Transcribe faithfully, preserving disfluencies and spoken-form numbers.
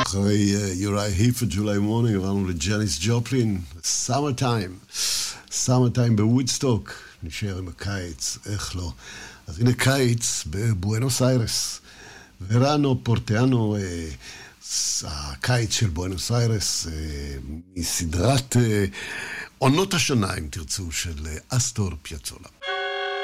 אחרי יוראי היפ וג'ולי מורנינג עברנו לג'ניס ג'ופלין, סאמר טיים, סאמר טיים בוודסטוק, נשאר עם הקיץ, איך לא. אז הנה קיץ בבואנוס איירס, וראנו פורטיאנו, הקיץ של בואנוס איירס, מסדרת עונות השנה, אם תרצו, של אסטור פיאצולה.